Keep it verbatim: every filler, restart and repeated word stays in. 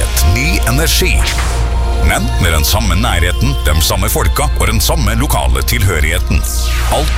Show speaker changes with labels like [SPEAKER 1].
[SPEAKER 1] helt ny energi. Men med den samme nærheten, de samme folka og den samme lokale tilhørigheten. Alt